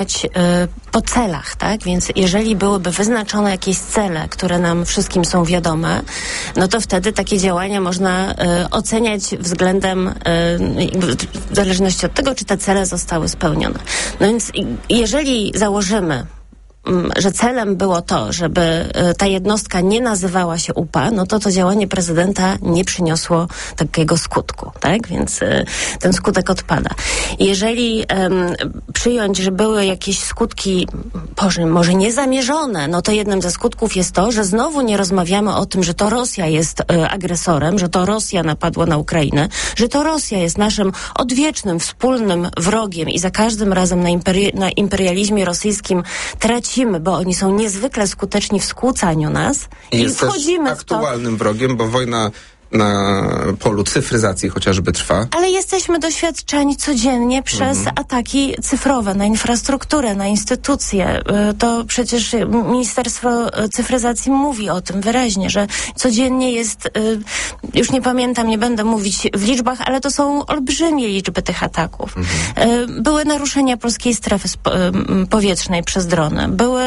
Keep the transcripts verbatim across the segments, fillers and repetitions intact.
po celach, tak? Więc jeżeli byłyby wyznaczone jakieś cele, które nam wszystkim są wiadome, no to wtedy takie działania można y, oceniać względem, y, w zależności od tego, czy te cele zostały spełnione. No więc jeżeli założymy, że celem było to, żeby ta jednostka nie nazywała się U P A, no to to działanie prezydenta nie przyniosło takiego skutku, tak? Więc y, ten skutek odpada. Jeżeli um, przyjąć, że były jakieś skutki, Boże, może niezamierzone, no to jednym ze skutków jest to, że znowu nie rozmawiamy o tym, że to Rosja jest y, agresorem, że to Rosja napadła na Ukrainę, że to Rosja jest naszym odwiecznym, wspólnym wrogiem i za każdym razem na, imperi- na imperializmie rosyjskim traci bo oni są niezwykle skuteczni w skłócaniu nas i, jest i wchodzimy też aktualnym wrogiem, bo wojna na polu cyfryzacji chociażby trwa. Ale jesteśmy doświadczeni codziennie przez mhm. ataki cyfrowe na infrastrukturę, na instytucje. To przecież Ministerstwo Cyfryzacji mówi o tym wyraźnie, że codziennie jest, już nie pamiętam, nie będę mówić w liczbach, ale to są olbrzymie liczby tych ataków. Mhm. Były naruszenia polskiej strefy powietrznej przez drony. Były,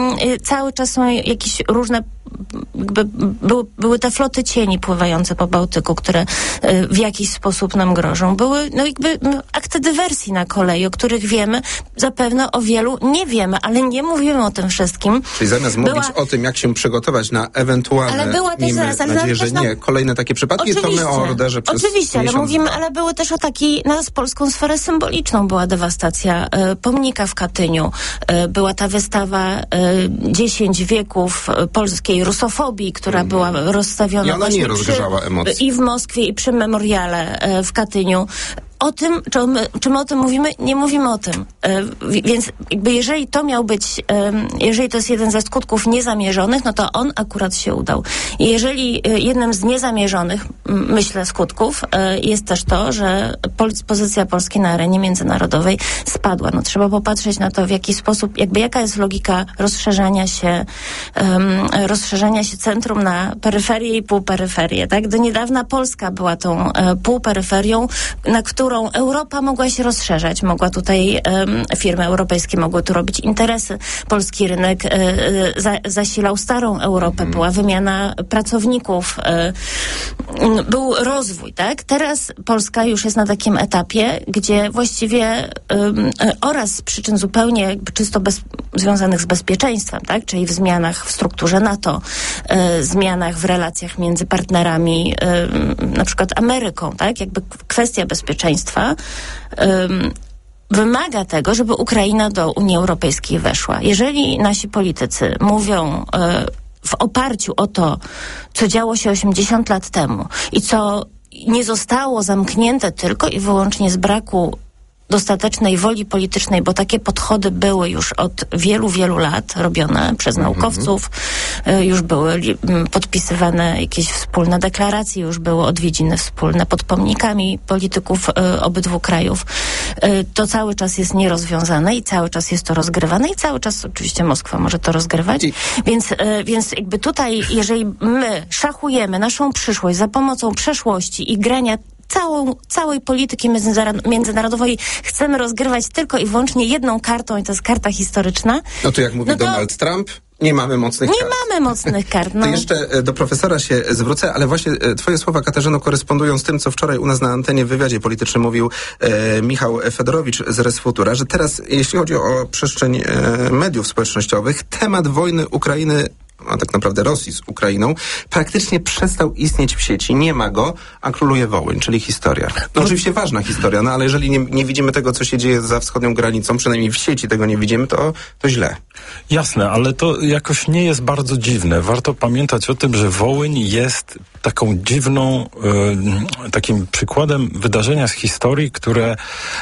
cały czas są jakieś różne Jakby były, były te floty cieni pływające po Bałtyku, które y, w jakiś sposób nam grożą. Były no jakby no, akty dywersji na kolei, o których wiemy, zapewne o wielu nie wiemy, ale nie mówimy o tym wszystkim. Czyli zamiast była... mówić o tym, jak się przygotować na ewentualne, ale była też miejmy zaraz, ale nadzieję, że na... nie, kolejne takie przypadki, oczywiście, to my o orderze przez Oczywiście, ale mówimy, ale były też ataki na polską sferę symboliczną. Była dewastacja y, pomnika w Katyniu. Y, była ta wystawa y, dziesięć wieków y, polskiej rusofobii, która mm. była rozstawiona I ona właśnie nie rozgrzała przy, emocji. i w Moskwie, i przy memoriale e, w Katyniu. O tym, czy my, czy my o tym mówimy? Nie mówimy o tym. E, więc jakby jeżeli to miał być, e, jeżeli to jest jeden ze skutków niezamierzonych, no to on akurat się udał. I jeżeli e, jednym z niezamierzonych, m, myślę, skutków e, jest też to, że pol- pozycja Polski na arenie międzynarodowej spadła. No trzeba popatrzeć na to, w jaki sposób, jakby jaka jest logika rozszerzania się, um, rozszerzania się centrum na peryferię i półperyferię, tak? Do niedawna Polska była tą e, półperyferią, na którą którą Europa mogła się rozszerzać. Mogła tutaj, um, firmy europejskie mogły tu robić interesy. Polski rynek e, za, zasilał starą Europę. Mm. Była wymiana pracowników. E, był rozwój, tak? Teraz Polska już jest na takim etapie, gdzie właściwie um, oraz z przyczyn zupełnie jakby czysto bez, związanych z bezpieczeństwem, tak? Czyli w zmianach w strukturze NATO, e, zmianach w relacjach między partnerami, e, na przykład Ameryką, tak? Jakby kwestia bezpieczeństwa um, wymaga tego, żeby Ukraina do Unii Europejskiej weszła. Jeżeli nasi politycy mówią e, w oparciu o to, co działo się osiemdziesiąt lat temu i co nie zostało zamknięte tylko i wyłącznie z braku dostatecznej woli politycznej, bo takie podchody były już od wielu, wielu lat robione przez mm-hmm. naukowców, już były podpisywane jakieś wspólne deklaracje, już były odwiedziny wspólne pod pomnikami polityków y, obydwu krajów. Y, to cały czas jest nierozwiązane i cały czas jest to rozgrywane i cały czas oczywiście Moskwa może to rozgrywać. I... Więc, y, więc jakby tutaj, jeżeli my szachujemy naszą przyszłość za pomocą przeszłości i grania Całą, całej polityki międzynarodowej chcemy rozgrywać tylko i wyłącznie jedną kartą i to jest karta historyczna. No to jak mówi no to Donald Trump, nie mamy mocnych nie kart. Nie mamy mocnych kart. No. To jeszcze do profesora się zwrócę, ale właśnie twoje słowa, Katarzyno, korespondują z tym, co wczoraj u nas na antenie w wywiadzie politycznym mówił e, Michał Fedorowicz z Res Futura, że teraz, jeśli chodzi o przestrzeń e, mediów społecznościowych, temat wojny Ukrainy, a tak naprawdę Rosji z Ukrainą, praktycznie przestał istnieć w sieci. Nie ma go, a króluje Wołyń, czyli historia. No oczywiście ważna historia, no ale jeżeli nie, nie widzimy tego, co się dzieje za wschodnią granicą, przynajmniej w sieci tego nie widzimy, to, to źle. Jasne, ale to jakoś nie jest bardzo dziwne. Warto pamiętać o tym, że Wołyń jest taką dziwną, e, takim przykładem wydarzenia z historii, które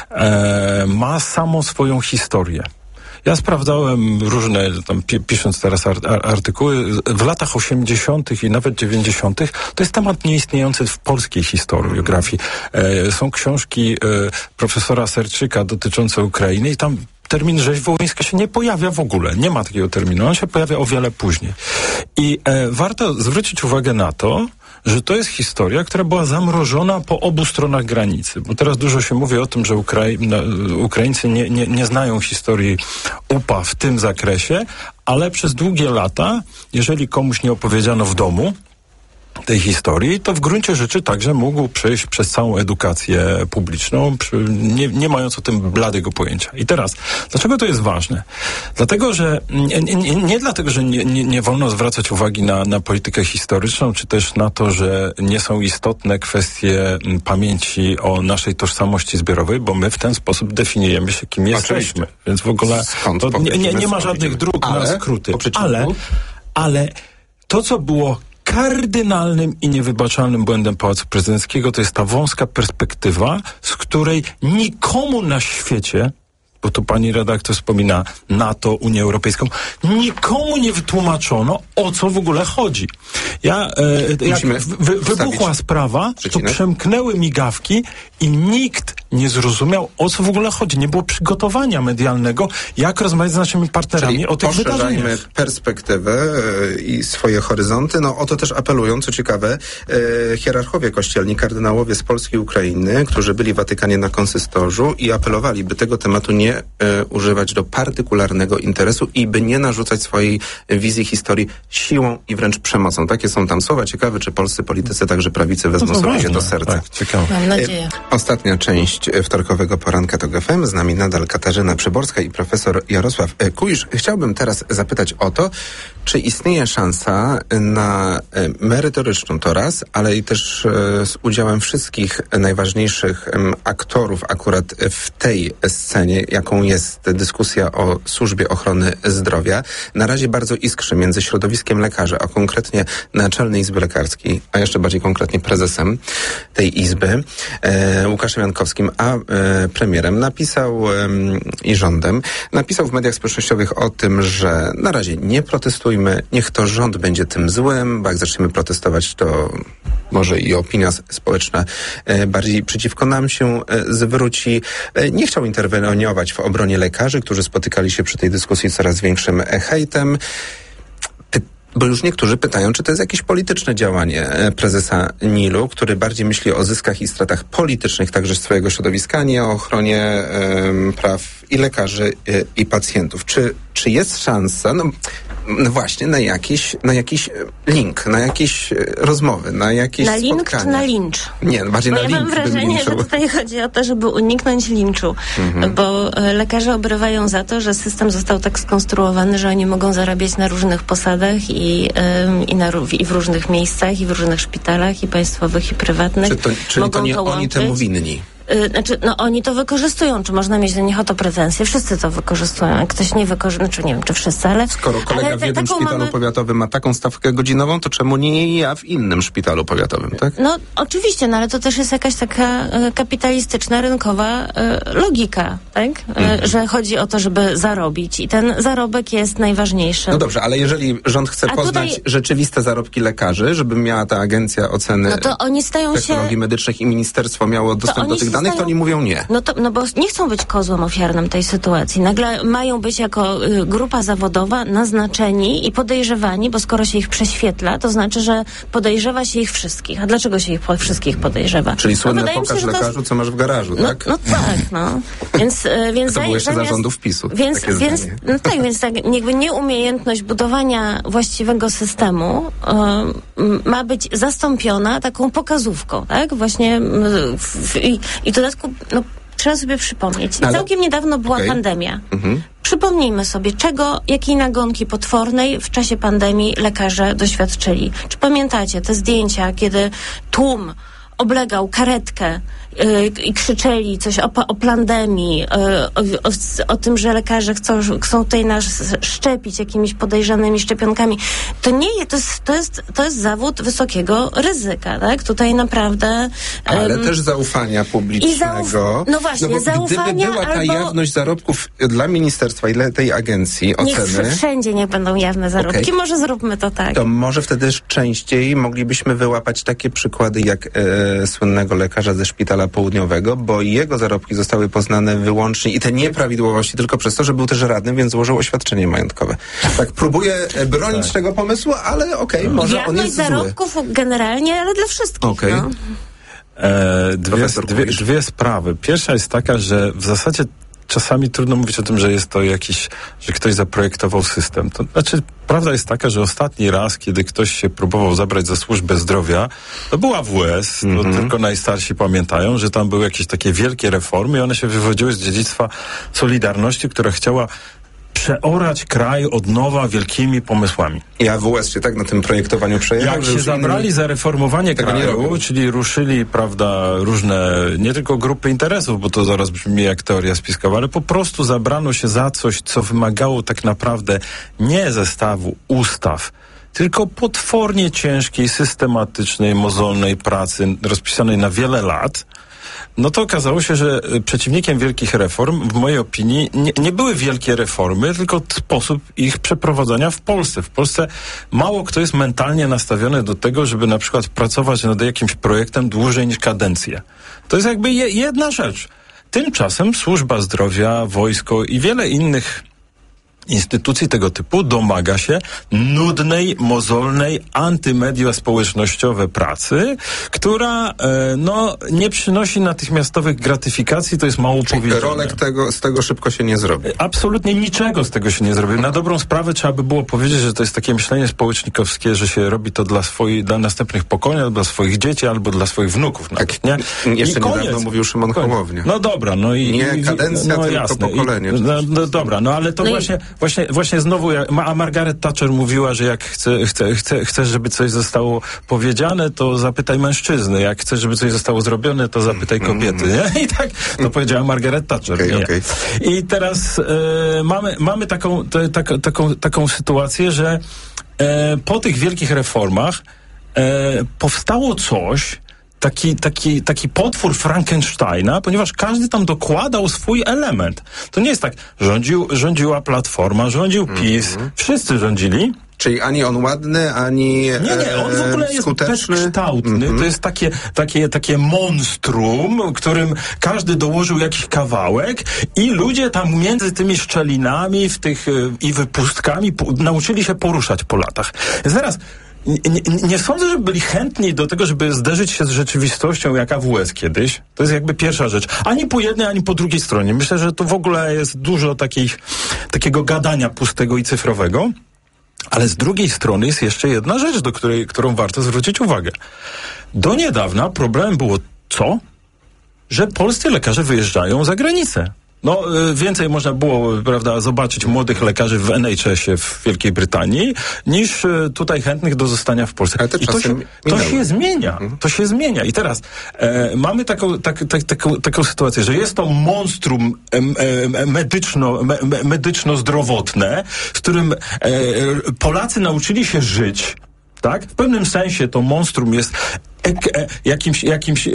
e, ma samą swoją historię. Ja sprawdzałem różne, tam pisząc teraz artykuły, w latach osiemdziesiątych i nawet dziewięćdziesiątych to jest temat nieistniejący w polskiej historiografii. E, są książki e, profesora Serczyka dotyczące Ukrainy i tam termin rzeź wołyńska się nie pojawia w ogóle. Nie ma takiego terminu. On się pojawia o wiele później. I e, warto zwrócić uwagę na to, że to jest historia, która była zamrożona po obu stronach granicy. Bo teraz dużo się mówi o tym, że Ukrai- Ukraińcy nie, nie, nie znają historii U P A w tym zakresie, ale przez długie lata, jeżeli komuś nie opowiedziano w domu tej historii, to w gruncie rzeczy także mógł przejść przez całą edukację publiczną, przy, nie, nie mając o tym bladego pojęcia. I teraz, dlaczego to jest ważne? Dlatego, że nie, nie, nie dlatego, że nie, nie, nie wolno zwracać uwagi na, na politykę historyczną, czy też na to, że nie są istotne kwestie pamięci o naszej tożsamości zbiorowej, bo my w ten sposób definiujemy się, kim Oczywiście. jesteśmy. Więc w ogóle to nie, nie, nie ma żadnych dróg ale, na skróty. Po ale, ale to, co było kardynalnym i niewybaczalnym błędem Pałacu Prezydenckiego, to jest ta wąska perspektywa, z której nikomu na świecie, bo tu pani redaktor wspomina NATO, Unię Europejską, nikomu nie wytłumaczono, o co w ogóle chodzi. Ja, e, jak wy, wybuchła sprawa, to przemknęły migawki i nikt nie zrozumiał, o co w ogóle chodzi. Nie było przygotowania medialnego, jak rozmawiać z naszymi partnerami Czyli o tych wydarzeniach. Poszerzajmy perspektywę e, i swoje horyzonty. No o to też apelują, co ciekawe, e, hierarchowie kościelni, kardynałowie z Polski i Ukrainy, którzy byli w Watykanie na konsystorzu i apelowali, by tego tematu nie e, używać do partykularnego interesu i by nie narzucać swojej wizji historii siłą i wręcz przemocą. Takie są tam słowa. Ciekawe, czy polscy politycy, także prawicy, wezmą no sobie je do serca. Tak, ciekawe. Mam nadzieję. E, ostatnia część wtorkowego poranka TOK F M. Z nami nadal Katarzyna Przyborska i profesor Jarosław Kuisz. Chciałbym teraz zapytać o to, czy istnieje szansa na merytoryczną to raz, ale i też z udziałem wszystkich najważniejszych aktorów akurat w tej scenie, jaką jest dyskusja o służbie ochrony zdrowia. Na razie bardzo iskrzy między środowiskiem lekarzy, a konkretnie Naczelnej Izby Lekarskiej, a jeszcze bardziej konkretnie prezesem tej izby, e, Łukaszem Jankowskim, a e, premierem napisał e, i rządem, napisał w mediach społecznościowych o tym, że na razie nie protestujmy, niech to rząd będzie tym złym, bo jak zaczniemy protestować, to może i opinia społeczna e, bardziej przeciwko nam się e, zwróci. E, nie chciał interweniować w obronie lekarzy, którzy spotykali się przy tej dyskusji coraz większym e, hejtem. Bo już niektórzy pytają, czy to jest jakieś polityczne działanie prezesa N I L-u, który bardziej myśli o zyskach i stratach politycznych także swojego środowiska, nie o ochronie um, praw i lekarzy, i, i pacjentów. Czy, czy jest szansa, no, no właśnie, na jakiś, na jakiś link, na jakieś rozmowy, na jakieś Na link spotkania? czy na lincz? Nie, no bardziej bo na ja link. mam wrażenie, że tutaj chodzi o to, żeby uniknąć linczu, mhm. bo lekarze obrywają za to, że system został tak skonstruowany, że oni mogą zarabiać na różnych posadach i, ym, i, na, i w różnych miejscach, i w różnych szpitalach, i państwowych, i prywatnych. Czy to, czyli mogą to nie to oni łączyć. temu winni? Znaczy, no oni to wykorzystują. Czy można mieć do nich o to pretensje? Wszyscy to wykorzystują. Jak ktoś nie wykorzystuje, znaczy nie wiem, czy wszyscy, ale... Skoro kolega ale w jednym szpitalu mamy... powiatowym ma taką stawkę godzinową, to czemu nie ja w innym szpitalu powiatowym, tak? No oczywiście, no ale to też jest jakaś taka e, kapitalistyczna, rynkowa e, logika, tak? E, mhm. Że chodzi o to, żeby zarobić i ten zarobek jest najważniejszy. No dobrze, ale jeżeli rząd chce A poznać tutaj... rzeczywiste zarobki lekarzy, żeby miała ta agencja oceny no to oni stają technologii się... medycznych i ministerstwo miało dostęp do tych danych, stają... to oni mówią nie. No to, no bo nie chcą być kozłem ofiarnym tej sytuacji. Nagle mają być jako y, grupa zawodowa naznaczeni i podejrzewani, bo skoro się ich prześwietla, to znaczy, że podejrzewa się ich wszystkich. A dlaczego się ich po, wszystkich podejrwa? Czyli słynne no, pokaż się, lekarzu, co masz w garażu, no, tak? No tak, no. Więc, y, więc to było jeszcze zamiast, zarządów PiSu. Więc, więc, no tak, więc tak, jakby nieumiejętność budowania właściwego systemu y, ma być zastąpiona taką pokazówką, tak? Właśnie y, w, i, i w dodatku, no, trzeba sobie przypomnieć. Ale... Całkiem niedawno była okay. pandemia. Mhm. Przypomnijmy sobie, czego, jakiej nagonki potwornej w czasie pandemii lekarze doświadczyli. Czy pamiętacie te zdjęcia, kiedy tłum oblegał karetkę yy, i krzyczeli coś o, o pandemii, yy, o, o, o tym, że lekarze chcą, chcą tutaj nas szczepić jakimiś podejrzanymi szczepionkami. To nie jest, to jest, to jest, to jest zawód wysokiego ryzyka, tak? Tutaj naprawdę... Um, Ale też zaufania publicznego. Zauf- no właśnie, no bo zaufania gdyby była ta albo... jawność zarobków dla ministerstwa i dla tej agencji oceny... Niech wszędzie niech będą jawne zarobki. Okay. Może zróbmy to tak. To może wtedy częściej moglibyśmy wyłapać takie przykłady jak e, słynnego lekarza ze szpitala szpitala południowego, bo jego zarobki zostały poznane wyłącznie i te nieprawidłowości tylko przez to, że był też radnym, więc złożył oświadczenie majątkowe. Tak, próbuję bronić tak. tego pomysłu, ale okej, okay, może on jest zły. zarobków generalnie, ale dla wszystkich. Okay. No. E, dwie, dwie, dwie sprawy. Pierwsza jest taka, że w zasadzie czasami trudno mówić o tym, że jest to jakiś, że ktoś zaprojektował system. To znaczy, prawda jest taka, że ostatni raz, kiedy ktoś się próbował zabrać za służbę zdrowia, to była W W S, mm-hmm. to tylko najstarsi pamiętają, że tam były jakieś takie wielkie reformy i one się wywodziły z dziedzictwa Solidarności, która chciała przeorać kraj od nowa wielkimi pomysłami. I A W S się tak na tym projektowaniu przejechał, Jak że się zabrali inni... za reformowanie kraju, czyli ruszyli, prawda, różne, nie tylko grupy interesów, bo to zaraz brzmi jak teoria spiskowa, ale po prostu zabrano się za coś, co wymagało tak naprawdę nie zestawu ustaw, tylko potwornie ciężkiej, systematycznej, mozolnej pracy rozpisanej na wiele lat. No to okazało się, że przeciwnikiem wielkich reform, w mojej opinii, nie, nie były wielkie reformy, tylko sposób ich przeprowadzania w Polsce. W Polsce mało kto jest mentalnie nastawiony do tego, żeby na przykład pracować nad jakimś projektem dłużej niż kadencję. To jest jakby je, jedna rzecz. Tymczasem służba zdrowia, wojsko i wiele innych instytucji tego typu domaga się nudnej, mozolnej, antymedia społecznościowe pracy, która e, no, nie przynosi natychmiastowych gratyfikacji, to jest mało powiedziane. Rolek tego, z tego szybko się nie zrobi. Absolutnie niczego z tego się nie zrobi. Na dobrą sprawę trzeba by było powiedzieć, że to jest takie myślenie społecznikowskie, że się robi to dla swoich, dla następnych pokoleń, dla swoich dzieci albo dla swoich wnuków. Nawet, nie? Jeszcze niedawno mówił Szymon Hołownia. No dobra, no i... Nie i, kadencja, no, tylko jasne. pokolenie. I, no, no dobra, no ale to no właśnie... Właśnie, właśnie znowu, a Margaret Thatcher mówiła, że jak chce, chce, chce, chcesz, żeby coś zostało powiedziane, to zapytaj mężczyzny. Jak chcesz, żeby coś zostało zrobione, to zapytaj kobiety. Nie? I tak to powiedziała Margaret Thatcher. Okay, okay. I teraz e, mamy, mamy taką, te, tak, taką, taką sytuację, że e, po tych wielkich reformach e, powstało coś, Taki, taki, taki potwór Frankensteina, ponieważ każdy tam dokładał swój element. To nie jest tak, rządził, rządziła Platforma, rządził PiS, mm-hmm. wszyscy rządzili. Czyli ani on ładny, ani Nie, nie, on w ogóle jest skuteczny. bezkształtny. Mm-hmm. To jest takie, takie, takie monstrum, którym każdy dołożył jakiś kawałek i ludzie tam między tymi szczelinami w tych, i wypustkami po, nauczyli się poruszać po latach. Zaraz, Nie, nie, nie sądzę, że byli chętni do tego, żeby zderzyć się z rzeczywistością jak A W S kiedyś. To jest jakby pierwsza rzecz. Ani po jednej, ani po drugiej stronie. Myślę, że to w ogóle jest dużo takich, takiego gadania pustego i cyfrowego. Ale z drugiej strony jest jeszcze jedna rzecz, do której, którą warto zwrócić uwagę. Do niedawna problemem było co? Że polscy lekarze wyjeżdżają za granicę. No, więcej można było, prawda, zobaczyć młodych lekarzy w N H S ie w Wielkiej Brytanii, niż tutaj chętnych do zostania w Polsce. Ale to I to się, to się zmienia. Mhm. To się zmienia. I teraz e, mamy taką, tak, tak, taką, taką sytuację, że jest to monstrum e, medyczno, me, medyczno-zdrowotne, z którym e, Polacy nauczyli się żyć. Tak? W pewnym sensie to monstrum jest ek, e, jakimś, jakimś, e,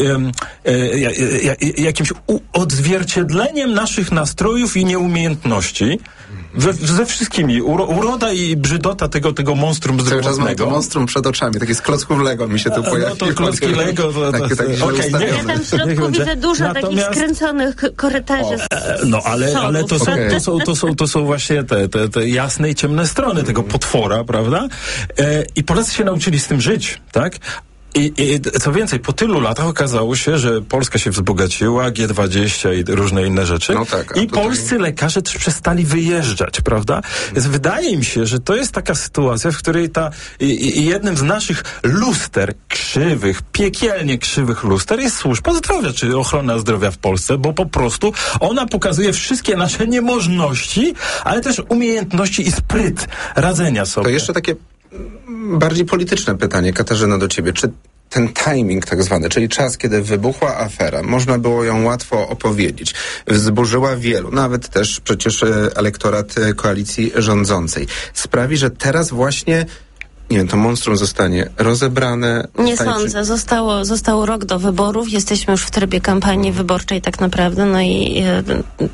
e, e, jakimś u, odzwierciedleniem naszych nastrojów i nieumiejętności. We, ze wszystkimi. Uro, uroda i brzydota tego, tego monstrum zdrowotnego. Cały czas mam to monstrum przed oczami. Takie z klocków Lego mi się tu pojawiło. No to klocki Lego. To, to, takie, takie okay, nie, ja tam w środku widzę dużo Natomiast... takich skręconych korytarzy. Z, no ale, ale to, są, okay. to, są, to, są, to są właśnie te, te, te jasne i ciemne strony mm. tego potwora, prawda? E, I Polacy się nauczyli z tym żyć, tak? I, I co więcej, po tylu latach okazało się, że Polska się wzbogaciła, G dwadzieścia i różne inne rzeczy. No tak, I tutaj... polscy lekarze też przestali wyjeżdżać, prawda? Więc wydaje mi się, że to jest taka sytuacja, w której ta i, i jednym z naszych luster krzywych, piekielnie krzywych luster jest służba zdrowia, czy ochrona zdrowia w Polsce, bo po prostu ona pokazuje wszystkie nasze niemożności, ale też umiejętności i spryt radzenia sobie. To jeszcze takie bardziej polityczne pytanie, Katarzyna, do ciebie. Czy ten timing tak zwany, czyli czas, kiedy wybuchła afera, można było ją łatwo opowiedzieć, wzburzyła wielu, nawet też przecież elektorat koalicji rządzącej, sprawi, że teraz właśnie nie wiem, to monstrum zostanie rozebrane? Nie zostanie sądzę. Przy... Zostało, został rok do wyborów. Jesteśmy już w trybie kampanii wyborczej tak naprawdę. No i e,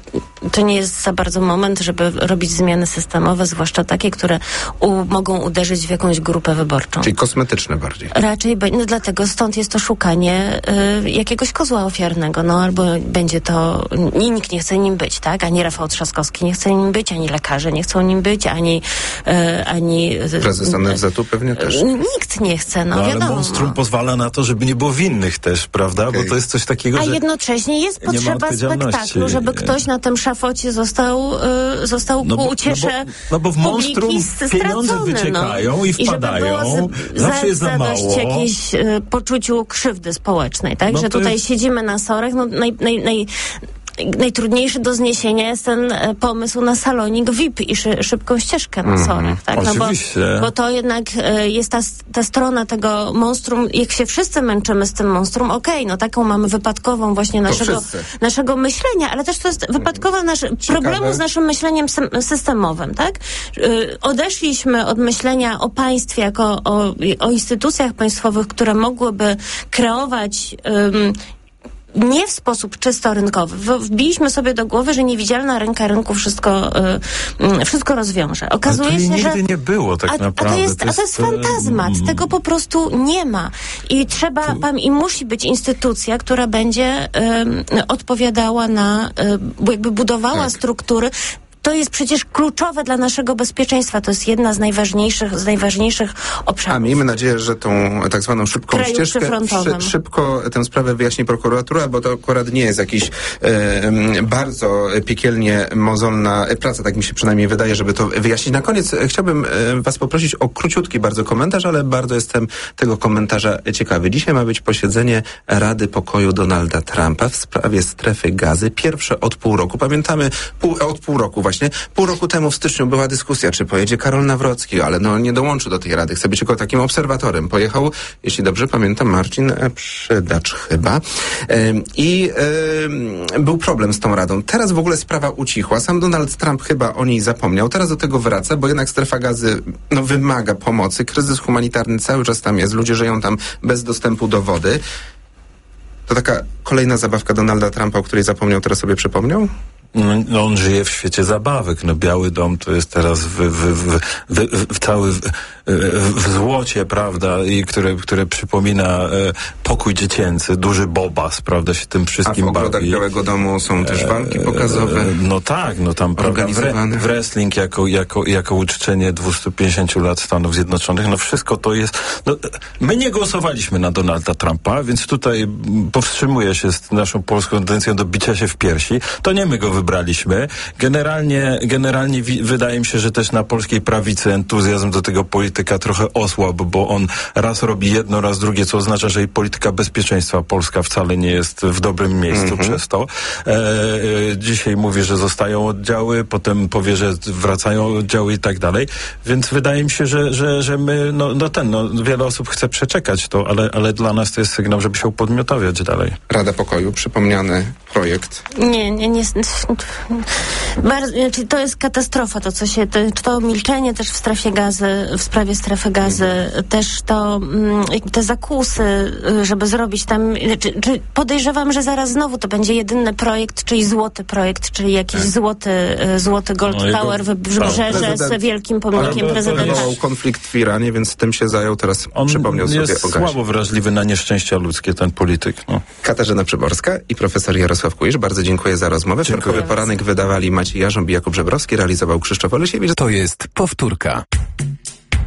to nie jest za bardzo moment, żeby robić zmiany systemowe, zwłaszcza takie, które u, mogą uderzyć w jakąś grupę wyborczą. Czyli kosmetyczne bardziej. Raczej, be, no dlatego stąd jest to szukanie y, jakiegoś kozła ofiarnego, no albo będzie to, i nikt nie chce nim być, tak? Ani Rafał Trzaskowski nie chce nim być, ani lekarze nie chcą nim być, ani... Y, ani Prezes N F Z-u pewnie też. Y, nikt nie chce, no, no ale wiadomo. monstrum pozwala na to, żeby nie było winnych też, prawda? Okay. Bo to jest coś takiego, A że jednocześnie jest potrzeba spektaklu, żeby ktoś na tym szafocie został, y, został no ku bo, uciesze no bo, no bo w monstrum pieniądze stracony, wyciekają no. i wpadają. I żeby było Zawsze jest za mało. zadość jakiejś y, poczuciu krzywdy społecznej, tak? No że tutaj jest... siedzimy na sorach, no naj, naj, naj, najtrudniejszy do zniesienia jest ten e, pomysł na salonik V I P i szy, szybką ścieżkę na sorach, mm, tak? No oczywiście. Bo, bo to jednak e, jest ta, ta strona tego monstrum, jak się wszyscy męczymy z tym monstrum, okej, okay, no taką mamy wypadkową właśnie naszego, naszego myślenia, ale też to jest wypadkowa nasz, problemu z naszym myśleniem systemowym, tak? E, odeszliśmy od myślenia o państwie jako o, o instytucjach państwowych, które mogłyby kreować um, nie w sposób czysto rynkowy. Wbiliśmy sobie do głowy, że niewidzialna ręka rynku wszystko, y, wszystko rozwiąże. Okazuje się, nigdy że... nie było tak a, naprawdę. A to jest, to jest, a to jest fantazmat. Mm. Tego po prostu nie ma. I trzeba, to... pan, i musi być instytucja, która będzie y, odpowiadała na, y, jakby budowała tak. struktury. To jest przecież kluczowe dla naszego bezpieczeństwa. To jest jedna z najważniejszych, z najważniejszych obszarów. A miejmy nadzieję, że tą tak zwaną szybką Kraju ścieżkę szy, szybko tę sprawę wyjaśni prokuratura, bo to akurat nie jest jakiś e, bardzo piekielnie mozolna praca, tak mi się przynajmniej wydaje, żeby to wyjaśnić. Na koniec chciałbym e, was poprosić o króciutki bardzo komentarz, ale bardzo jestem tego komentarza ciekawy. Dzisiaj ma być posiedzenie Rady Pokoju Donalda Trumpa w sprawie strefy gazy. Pierwsze od pół roku. Pamiętamy, pół, od pół roku właśnie. Pół roku temu w styczniu była dyskusja, czy pojedzie Karol Nawrocki, ale no nie dołączył do tej rady. Chce być tylko takim obserwatorem. Pojechał, jeśli dobrze pamiętam, Marcin Przydacz chyba. I y, był problem z tą radą. Teraz w ogóle sprawa ucichła. Sam Donald Trump chyba o niej zapomniał. Teraz do tego wraca, bo jednak strefa gazy no, wymaga pomocy. Kryzys humanitarny cały czas tam jest. Ludzie żyją tam bez dostępu do wody. To taka kolejna zabawka Donalda Trumpa, o której zapomniał, teraz sobie przypomniał? No, on żyje w świecie zabawek. No, Biały Dom to jest teraz w, w, w, w, w cały w, w złocie, prawda, i które, które przypomina e, pokój dziecięcy, duży Bobas, prawda, się tym wszystkim bawi. A w ogrodach bawi. Białego Domu są też walki pokazowe. E, no tak, no tam prawda, w, wrestling jako, jako, jako uczczenie dwustu pięćdziesięciu lat Stanów Zjednoczonych, no wszystko to jest, no, my nie głosowaliśmy na Donalda Trumpa, więc tutaj powstrzymuję się z naszą polską tendencją do bicia się w piersi. To nie my go wybraliśmy. Generalnie, generalnie wi- wydaje mi się, że też na polskiej prawicy entuzjazm do tego polityka trochę osłabł, bo on raz robi jedno, raz drugie, co oznacza, że i polityka bezpieczeństwa polska wcale nie jest w dobrym miejscu mm-hmm. przez to. E, e, dzisiaj mówi, że zostają oddziały, potem powie, że wracają oddziały i tak dalej. Więc wydaje mi się, że, że, że my, no, no ten, no, wiele osób chce przeczekać to, ale, ale dla nas to jest sygnał, żeby się upodmiotawiać dalej. Rada Pokoju, przypomniany projekt. Nie, nie, nie. Bardzo, znaczy to jest katastrofa, to co się, to, to milczenie też w strefie gazy, w sprawie strefy gazy, mhm. też to, te zakusy, żeby zrobić tam, czy, czy podejrzewam, że zaraz znowu to będzie jedyny projekt, czyli złoty projekt, czyli jakiś tak. złoty, złoty Gold no Tower w Wybrzeże z wielkim pomnikiem prezydenta. On konflikt w Iranie, więc tym się zajął, teraz on przypomniał sobie o gazie. On jest słabo wrażliwy na nieszczęścia ludzkie, ten polityk. No. Katarzyna Przyborska i profesor Jarosław Kuisz, bardzo dziękuję za rozmowę. Dziękuję. Poranek wydawali Maciej Jarząb i Jakub Żebrowski, realizował Krzysztof Olesiewicz. To jest powtórka.